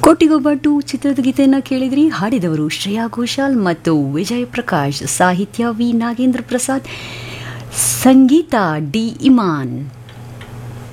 ಕೋಟಿಗೊಬ್ಬಟ್ಟು ಚಿತ್ರದ ಗೀತೆಯನ್ನು ಕೇಳಿದ್ರಿ. ಹಾಡಿದವರು ಶ್ರೇಯಾ ಘೋಷಾಲ್ ಮತ್ತು ವಿಜಯ್ ಪ್ರಕಾಶ್, ಸಾಹಿತ್ಯ ವಿ ನಾಗೇಂದ್ರ ಪ್ರಸಾದ್, ಸಂಗೀತ ಡಿ ಇಮಾನ್.